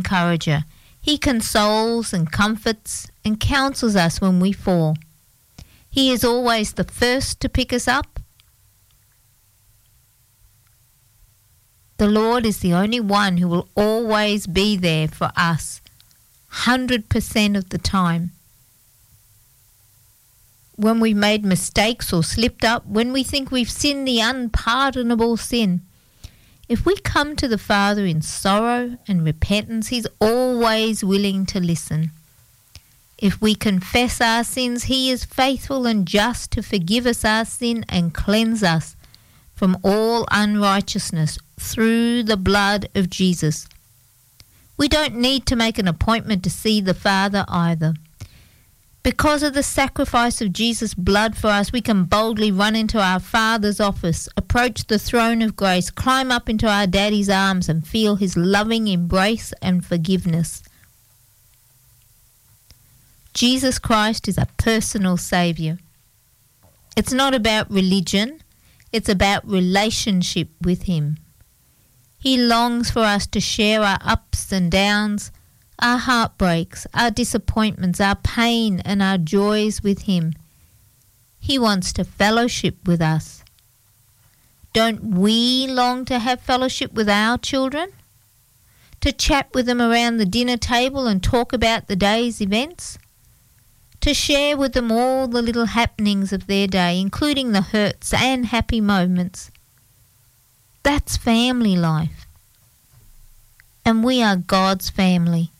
encourager. He consoles and comforts and counsels us when we fall. He is always the first to pick us up. The Lord is the only one who will always be there for us, 100% of the time. When we've made mistakes or slipped up, when we think we've sinned the unpardonable sin, if we come to the Father in sorrow and repentance, He's always willing to listen. If we confess our sins, He is faithful and just to forgive us our sin and cleanse us from all unrighteousness through the blood of Jesus. We don't need to make an appointment to see the Father either. Because of the sacrifice of Jesus' blood for us, we can boldly run into our Father's office, approach the throne of grace, climb up into our Daddy's arms and feel His loving embrace and forgiveness. Jesus Christ is a personal Saviour. It's not about religion, it's about relationship with Him. He longs for us to share our ups and downs, our heartbreaks, our disappointments, our pain and our joys with Him. He wants to fellowship with us. Don't we long to have fellowship with our children? To chat with them around the dinner table and talk about the day's events? To share with them all the little happenings of their day, including the hurts and happy moments? That's family life. And we are God's family.